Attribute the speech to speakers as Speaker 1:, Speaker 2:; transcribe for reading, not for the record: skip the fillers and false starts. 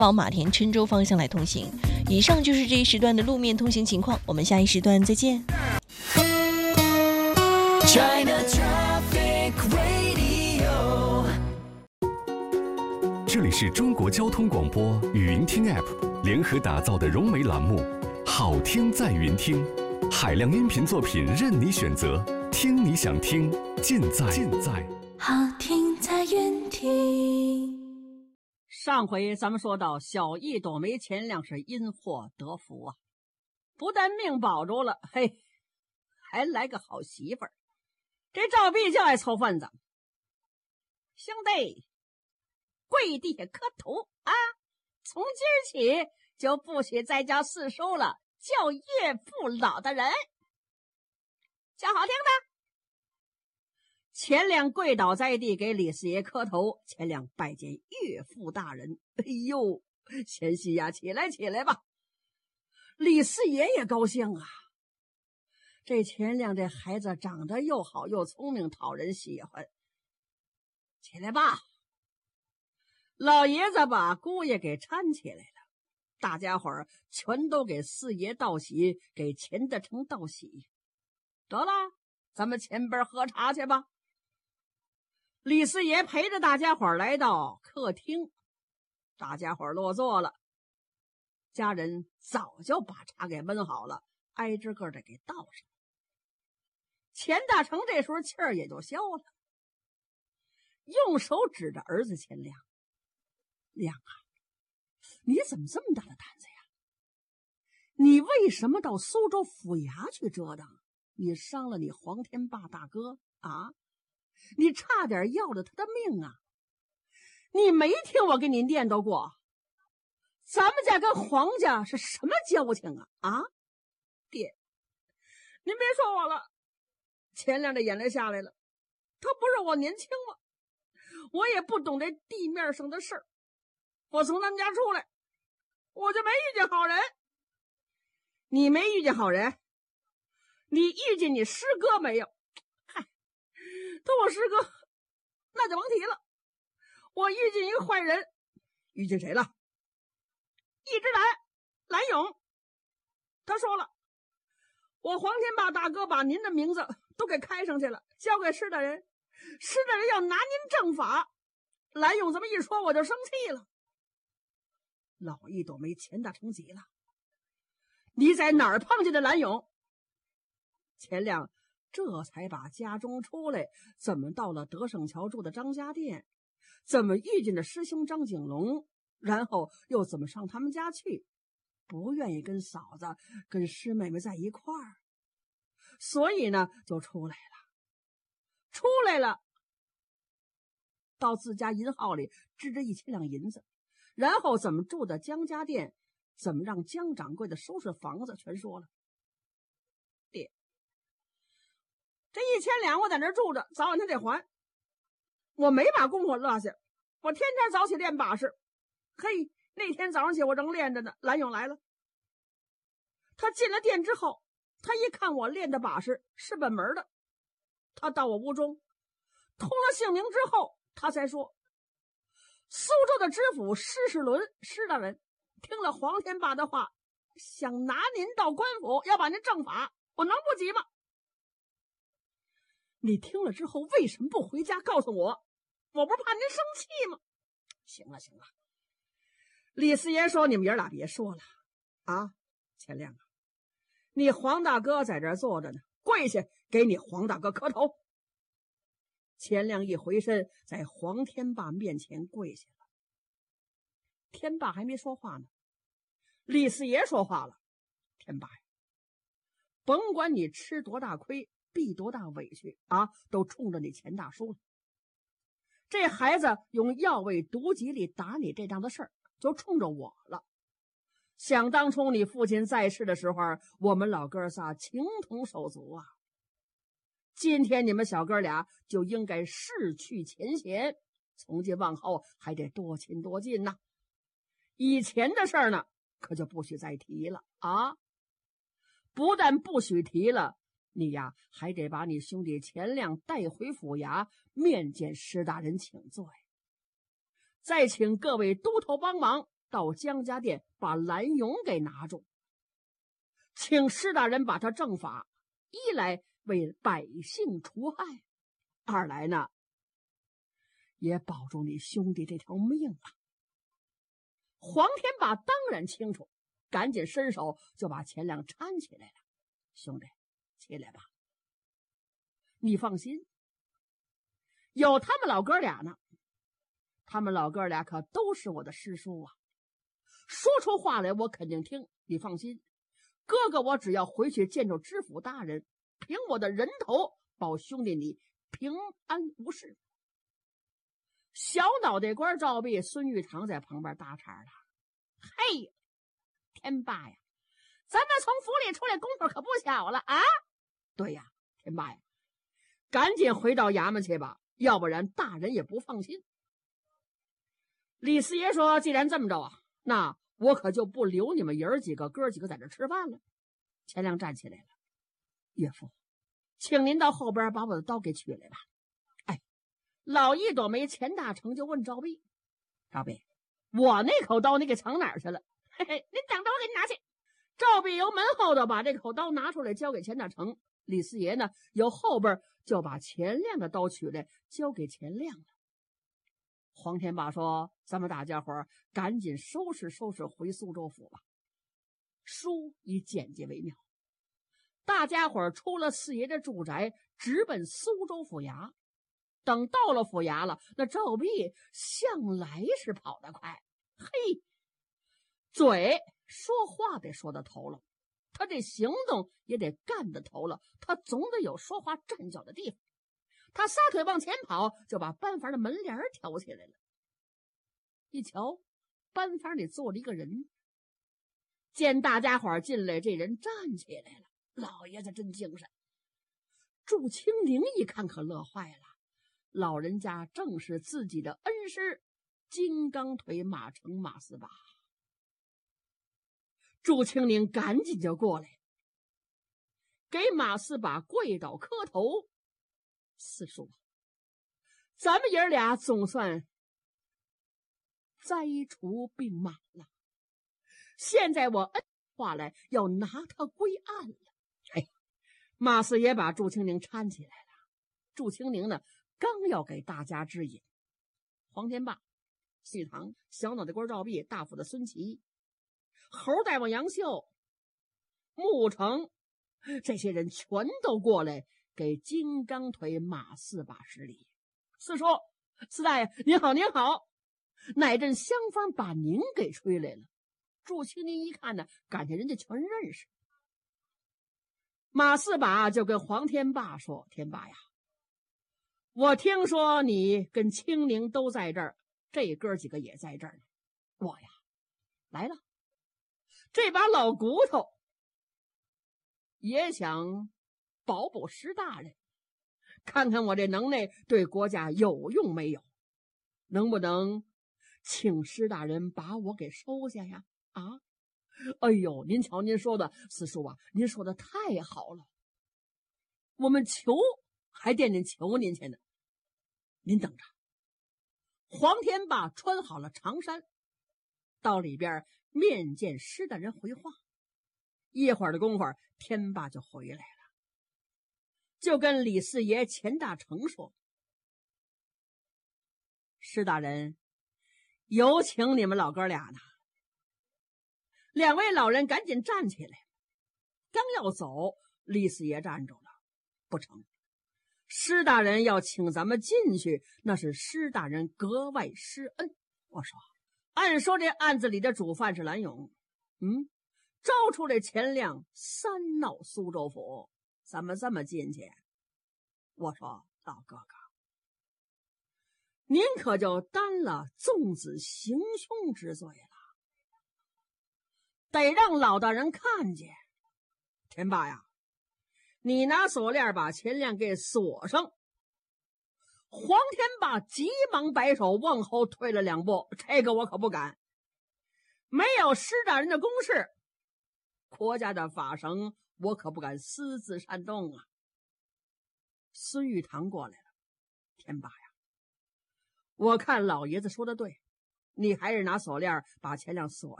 Speaker 1: 往马田郴州方向来通行。以上就是这一时段的路面通行情况，我们下一时段再见。
Speaker 2: 这里是中国交通广播语音听 App 联合打造的融媒栏目《好听在云听》，海量音频作品任你选择，听你想听，尽在
Speaker 3: 好听在云听。
Speaker 4: 上回咱们说到，小易躲没钱粮是因祸得福啊，不但命保住了，嘿，还来个好媳妇儿。这赵壁就爱凑份子，兄弟，跪地下磕头啊！从今儿起就不许再叫四叔了，叫岳父老大人，叫好听的。钱亮跪倒在地，给李四爷磕头。钱亮拜见岳父大人。哎呦，贤妻呀，起来起来吧！李四爷也高兴啊，这钱亮这孩子长得又好又聪明，讨人喜欢。起来吧！老爷子把姑爷给搀起来了，大家伙儿全都给四爷道喜，给钱德成道喜。得了，咱们前边喝茶去吧。李四爷陪着大家伙儿来到客厅，大家伙儿落座了。家人早就把茶给焖好了，挨着个的给倒上。钱大成这时候气儿也就消了，用手指着儿子钱亮：“亮啊，你怎么这么大的胆子呀？你为什么到苏州府衙去折腾？你伤了你黄天霸大哥啊！你差点要了他的命啊！你没听我给你念叨过，咱们家跟黄家是什么交情啊？啊，爹，您别说我了。”钱亮的眼泪下来了，他不是我年轻吗？我也不懂这地面上的事儿。我从他们家出来，我就没遇见好人。你没遇见好人，你遇见你师哥没有？嗨，他我师哥那就甭提了。我遇见一个坏人。遇见谁了？一只蓝勇。他说了，我黄天霸大哥把您的名字都给开上去了，交给施大人，施大人要拿您正法。蓝勇这么一说，我就生气了。老一朵梅钱大成急了：“你在哪儿碰见的蓝勇？”钱亮这才把家中出来，怎么到了德胜桥住的张家店，怎么遇见的师兄张景龙，然后又怎么上他们家去，不愿意跟嫂子跟师妹妹在一块儿，所以呢就出来了，到自家银号里支着1000两银子，然后怎么住的江家店，怎么让江掌柜的收拾房子，全说了。爹，这1000两我在那儿住着，早晚他得还。我没把功夫落下，我天天早起练把式。嘿，那天早上起我正练着呢，蓝勇来了。他进了店之后，他一看我练的把式是本门的，他到我屋中通了姓名之后，他才说，苏州的知府施世伦施大人听了黄天霸的话，想拿您到官府，要把您正法，我能不急吗？你听了之后为什么不回家告诉我？我不是怕您生气吗？行了，李四爷说，你们爷俩别说了啊。钱亮啊，你黄大哥在这儿坐着呢，跪下给你黄大哥磕头。钱亮一回身，在黄天霸面前跪下了。天霸还没说话呢，李四爷说话了：“天霸呀，甭管你吃多大亏，避多大委屈啊，都冲着你钱大叔了。这孩子用药味毒疾里打你这档子事儿，就冲着我了。想当初你父亲在世的时候，我们老哥仨情同手足啊。今天你们小哥俩就应该逝去前嫌，从今往后还得多亲多近呐。以前的事儿呢，可就不许再提了啊！不但不许提了，你呀还得把你兄弟钱亮带回府衙，面见施大人请罪，再请各位都头帮忙， 到江家店把蓝勇给拿住，请施大人把他正法，一来为百姓除害，二来呢也保住你兄弟这条命啊。黄天霸当然清楚，赶紧伸手就把钱亮搀起来了。兄弟，起来吧，你放心，有他们老哥俩呢，他们老哥俩可都是我的师叔啊，说出话来我肯定听，你放心，哥哥我只要回去见着知府大人，凭我的人头保兄弟你平安无事。小脑袋瓜赵壁、孙玉堂在旁边搭茬了：“嘿，天霸呀，咱们从府里出来功夫可不小了啊！”“对呀，天霸呀，赶紧回到衙门去吧，要不然大人也不放心。”李四爷说：“既然这么着啊，那我可就不留你们爷儿几个哥几个在这吃饭了。”钱亮站起来了：“岳父，请您到后边把我的刀给取来吧。”老一朵梅钱大成就问赵壁：“赵壁，我那口刀你给藏哪儿去了？”“嘿嘿，您等着，我给你拿去。”赵壁由门后头把这口刀拿出来交给钱大成，李四爷呢由后边就把钱亮的刀取来交给钱亮了。黄天霸说：“咱们大家伙赶紧收拾收拾回苏州府吧。”书以简洁为妙，大家伙出了四爷的住宅，直奔苏州府衙。等到了府衙了，那赵壁向来是跑得快，嘿，嘴说话得说到头了，他这行动也得干得头了，他总得有说话站脚的地方。他撒腿往前跑，就把班房的门帘挑起来了。一瞧，班房里坐了一个人，见大家伙进来，这人站起来了。老爷子真精神。祝清宁一看可乐坏了，老人家正是自己的恩师金刚腿马成马四八。祝清宁赶紧就过来，给马四把跪倒磕头：“四叔，咱们爷俩总算灾除并满了，现在我恩话来要拿他归案了。”哎，马四爷把祝清宁搀起来了。祝清宁呢刚要给大家支引，黄天霸、细堂、小脑袋瓜赵壁、大府的孙琦、猴大王杨秀、穆成，这些人全都过来给金刚腿马四把施礼。四叔、四大爷，您好，您好！哪阵香风把您给吹来了？祝清宁一看呢，感觉人家全认识。马四把就跟黄天霸说：“天霸呀，我听说你跟清宁都在这儿，这哥几个也在这儿呢。我呀来了，这把老骨头也想保保施大人，看看我这能耐对国家有用没有，能不能请施大人把我给收下呀？”啊，哎呦，您瞧您说的，四叔啊，您说的太好了，我们求还惦记求您去呢。您等着。黄天霸穿好了长衫，到里边面见施大人回话。一会儿的功夫，天霸就回来了，就跟李四爷钱大成说：“施大人有请你们老哥俩呢。”两位老人赶紧站起来，刚要走，李四爷站住了：“不成，施大人要请咱们进去，那是施大人格外施恩。”我说：“按说这案子里的主犯是蓝勇，招出来钱亮三闹苏州府，咱们这么进去？”我说：“老哥哥，您可就担了纵子行凶之罪了，得让老大人看见。天霸呀，你拿锁链把钱亮给锁上。”黄天霸急忙摆手往后退了2步：“这个我可不敢，没有施大人的公事，国家的法绳我可不敢私自煽动啊。”孙玉堂过来了：“天霸呀，我看老爷子说的对， 你还是拿锁链把钱链锁